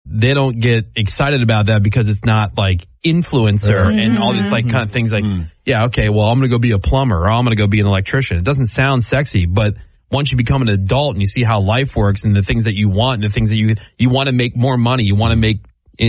they don't get excited about that because it's not like influencer and all these like kind of things like, yeah, okay, well, I'm going to go be a plumber or I'm going to go be an electrician. It doesn't sound sexy, but once you become an adult and you see how life works and the things that you want and the things that you want to make more money, you want to make,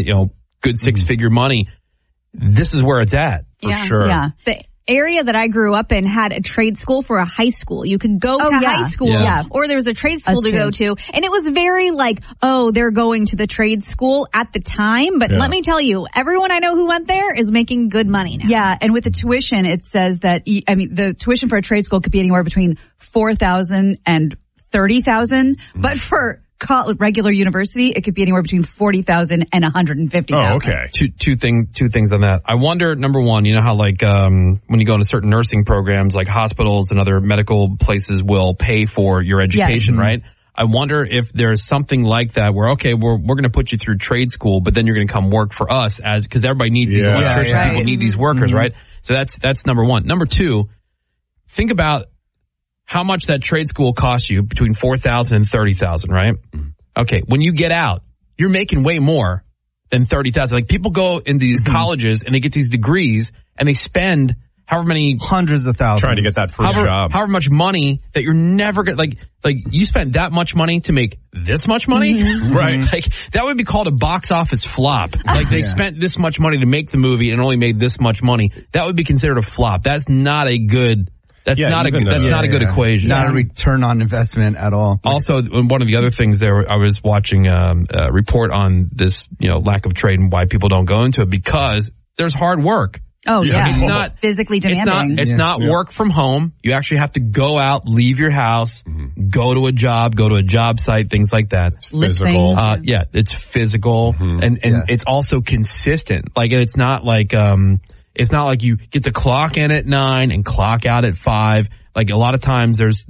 good 6-figure money, this is where it's at for sure. Yeah. The area that I grew up in had a trade school for a high school. You could go to high school or there was a trade school to go to. And it was very like, oh, they're going to the trade school at the time. But let me tell you, everyone I know who went there is making good money now. Yeah. And with the tuition, it says that, the tuition for a trade school could be anywhere between $4,000 and $30,000. But for regular university, it could be anywhere between $40,000 and $150,000. Oh, okay. Two things on that. I wonder, number one, you know how like when you go into certain nursing programs, like hospitals and other medical places will pay for your education, right? I wonder if there's something like that where, okay, we're going to put you through trade school, but then you're going to come work for us because everybody needs these electricians. People need these workers, right? So that's number one. Number two, think about how much that trade school costs you between $4,000 and $30,000, right? Okay, when you get out, you're making way more than $30,000. Like people go into these colleges and they get these degrees and they spend however many hundreds of thousands trying to get that first job. However much money that you're never going to like you spent that much money to make this much money, right? Like that would be called a box office flop. Like they spent this much money to make the movie and only made this much money. That would be considered a flop. That's not a good. That's not a good equation. Not a return on investment at all. Also, one of the other things there, I was watching a report on this, lack of trade and why people don't go into it because there's hard work. Oh, yeah. It's not physically demanding. It's not work from home. You actually have to go out, leave your house, go to a job site, things like that. It's physical. It's physical and it's also consistent. Like, it's not like, it's not like you get to clock in at 9 and clock out at 5. Like a lot of times there's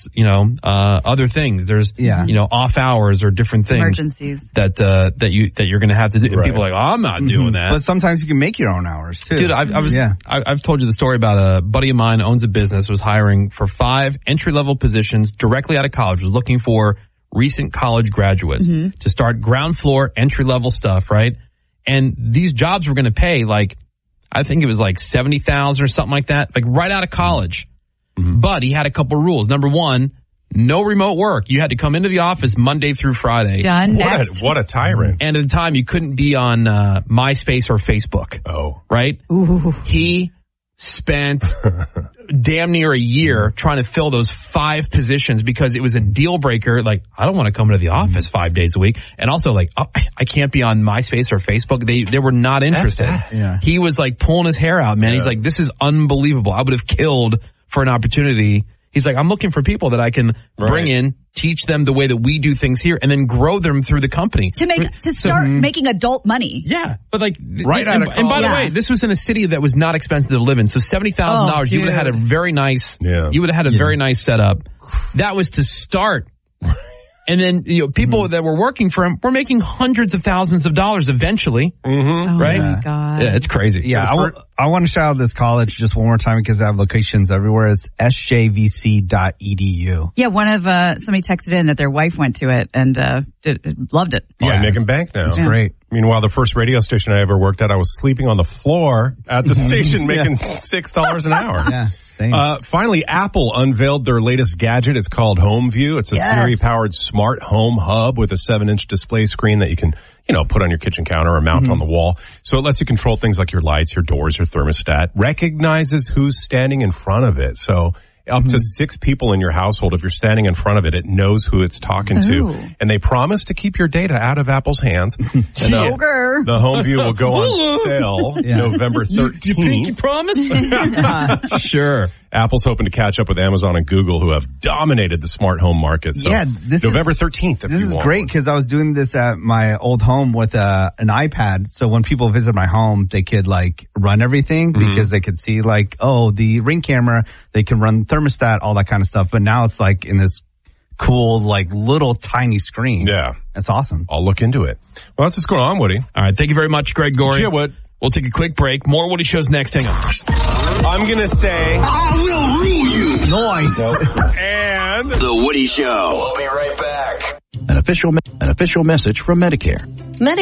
other things. There's off hours or different things. Emergencies. That you're going to have to do. And people are like, oh, I'm not doing that. But sometimes you can make your own hours too. Dude, I've told you the story about a buddy of mine owns a business, was hiring for 5 entry-level positions directly out of college, was looking for recent college graduates to start ground floor entry-level stuff, right? And these jobs were going to pay like, I think it was like $70,000 or something like that, like right out of college. But he had a couple of rules. Number one, no remote work. You had to come into the office Monday through Friday. Done. What a tyrant. And at the time, you couldn't be on MySpace or Facebook. Oh. Right? Ooh. He spent damn near a year trying to fill those 5 positions because it was a deal breaker. Like, I don't want to come into the office 5 days a week. And also like, I can't be on MySpace or Facebook. They were not interested. He was like pulling his hair out, man. He's like, this is unbelievable. I would have killed for an opportunity. He's like, I'm looking for people that I can bring in, teach them the way that we do things here, and then grow them through the company. To start making adult money. Yeah. But like, out of college. And by the way, this was in a city that was not expensive to live in. So $70,000, you would have had a very nice, very nice setup. That was to start. And then, people that were working for him were making hundreds of thousands of dollars eventually. Oh right? my God. Yeah, it's crazy. Yeah, I want to shout out this college just one more time because I have locations everywhere. It's sjvc.edu. Yeah, one of somebody texted in that their wife went to it and loved it. Yeah, Nick and Bank now. It's great. Meanwhile, the first radio station I ever worked at, I was sleeping on the floor at the station making $6 an hour. Yeah. Finally, Apple unveiled their latest gadget. It's called HomeView. It's a Siri-powered smart home hub with a 7-inch display screen that you can, put on your kitchen counter or mount on the wall. So it lets you control things like your lights, your doors, your thermostat. Recognizes who's standing in front of it. So up to 6 people in your household, if you're standing in front of it, it knows who it's talking to. And they promise to keep your data out of Apple's hands. And Joker. The HomeView will go on sale November 13th. You promise? Sure. Apple's hoping to catch up with Amazon and Google, who have dominated the smart home market. So November 13th. This is great because I was doing this at my old home with an iPad. So when people visit my home, they could like run everything because they could see like, the Ring camera. They can run thermostat, all that kind of stuff. But now it's like in this cool, like little tiny screen. Yeah. That's awesome. I'll look into it. Well, that's what's going on, Woody. All right. Thank you very much, Greg Gorey. Yeah, Wood. We'll take a quick break. More Woody Shows next. Hang on. I'm going to say, I will rule you. Nice. And The Woody Show. We'll be right back. An official message from Medicare.